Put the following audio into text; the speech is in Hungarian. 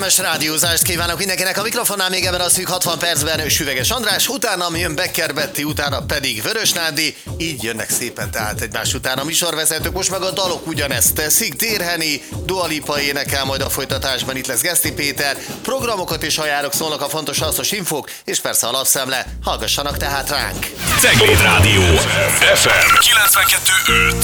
Kellemes rádiózást kívánok mindenkinek. A mikrofonnál még ebben a szűk 60 percben Süveges András, utána jön Becker Betty, utána pedig Vörös Nándi. Így jönnek szépen tehát egymás után a műsorvezetők. Most meg a dalok ugyanezt teszik. Térheni, Dua Lipa énekel majd a folytatásban, itt lesz Geszti Péter. Programokat és ajánlok, szólnak a fontos hasznos infók, és persze a lapszemle. Hallgassanak tehát ránk. Cegléd Rádió FM 92.5.